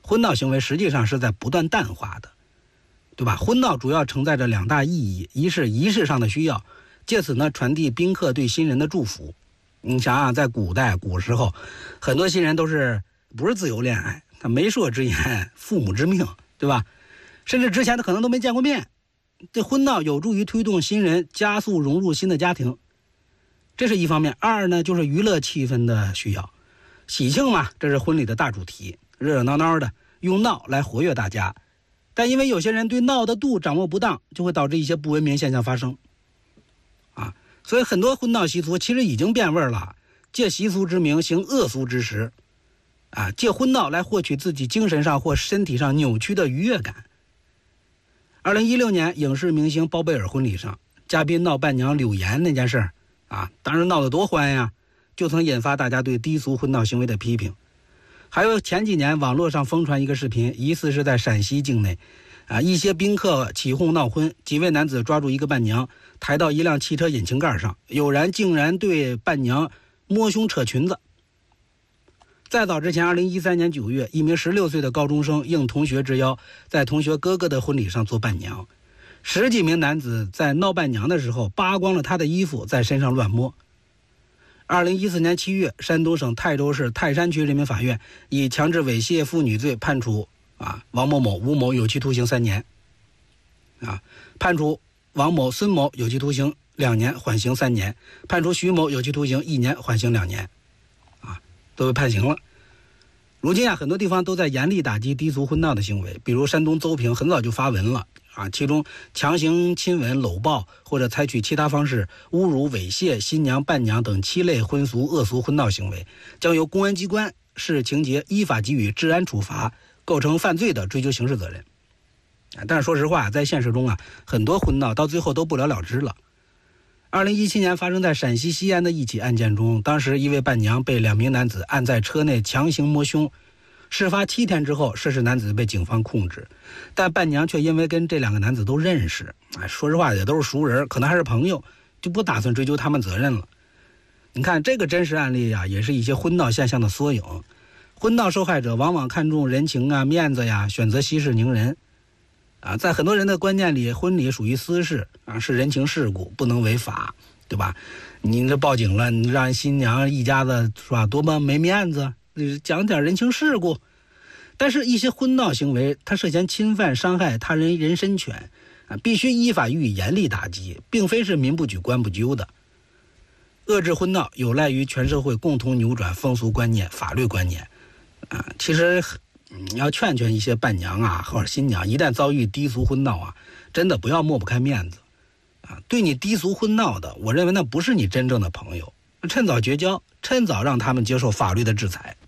婚闹行为实际上是在不断淡化的，对吧？婚闹主要承载着2大意义，一是仪式上的需要，借此呢传递宾客对新人的祝福。你想想，在古时候，很多新人不是自由恋爱，他媒妁之言，父母之命，对吧？甚至之前他可能都没见过面。这婚闹有助于推动新人加速融入新的家庭，这是一方面。二呢，就是娱乐气氛的需要，喜庆嘛，这是婚礼的大主题，热热闹闹的，用闹来活跃大家。但因为有些人对闹的度掌握不当，就会导致一些不文明现象发生啊。所以很多婚闹习俗其实已经变味了，借习俗之名行恶俗之实啊，借婚闹来获取自己精神上或身体上扭曲的愉悦感。2016年影视明星包贝尔婚礼上，嘉宾闹伴娘柳岩那件事啊，当时闹得多欢呀，就曾引发大家对低俗婚闹行为的批评。还有前几年网络上疯传一个视频，疑似是在陕西境内啊，一些宾客起哄闹婚，几位男子抓住一个伴娘抬到一辆汽车引擎盖上，有人竟然对伴娘摸胸扯裙子。再早之前2013年9月，一名16岁的高中生应同学之邀，在同学哥哥的婚礼上做伴娘，10几名男子在闹伴娘的时候扒光了她的衣服，在身上乱摸。2014年7月，山东省泰州市泰山区人民法院以强制猥亵妇女罪判处王某某、吴某有期徒刑3年，判处王某、孙某有期徒刑2年，缓刑3年，判处徐某有期徒刑1年，缓刑2年，都被判刑了。如今很多地方都在严厉打击低俗婚闹的行为，比如山东邹平很早就发文了其中强行亲吻、搂抱或者采取其他方式侮辱、猥亵新娘、伴娘等7类婚俗、恶俗婚闹行为，将由公安机关视情节依法给予治安处罚，构成犯罪的追究刑事责任。但是说实话，在现实中很多婚闹到最后都不了了之了。2017年发生在陕西西安的一起案件中，当时一位伴娘被2名男子按在车内强行摸胸，事发7天之后，涉事男子被警方控制，但伴娘却因为跟这2个男子都认识，说实话也都是熟人，可能还是朋友，就不打算追究他们责任了。你看这个真实案例也是一些婚闹现象的缩影。婚闹受害者往往看重人情面子选择息事宁人在很多人的观念里，婚礼属于私事是人情世故，不能违法，对吧？你这报警了，你让新娘一家子是吧，多么没面子，讲点人情世故。但是一些婚闹行为，它涉嫌侵犯伤害他人人身权必须依法予以严厉打击，并非是民不举官不究的。遏制婚闹有赖于全社会共同扭转风俗观念、法律观念其实你要劝一些伴娘或者新娘，一旦遭遇低俗婚闹真的不要抹不开面子对你低俗婚闹的，我认为那不是你真正的朋友，趁早绝交，趁早让他们接受法律的制裁。